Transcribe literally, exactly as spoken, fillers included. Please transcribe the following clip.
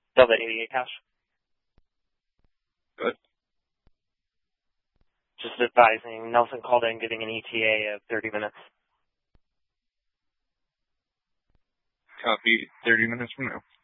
Delta eighty-eight cash. Good. Just advising, Nelson called in giving an E T A of thirty minutes. Copy. thirty minutes from now.